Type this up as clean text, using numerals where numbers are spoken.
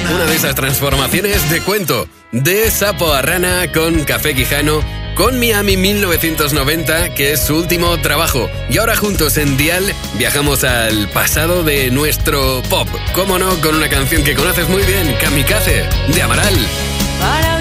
Una de esas transformaciones de cuento, de sapo a rana con Café Quijano, con Miami 1990, que es su último trabajo. Y ahora juntos en Dial viajamos al pasado de nuestro pop. Cómo no, con una canción que conoces muy bien, Kamikaze, de Amaral.